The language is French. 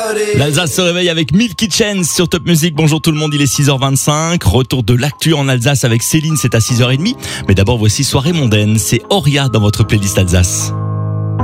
L'Alsace se réveille avec Milky Chance sur Top Music. Bonjour tout le monde, il est 6h25. Retour de l'actu en Alsace avec Céline, c'est à 6h30. Mais d'abord voici Soirée mondaine, c'est Auria dans votre playlist Alsace.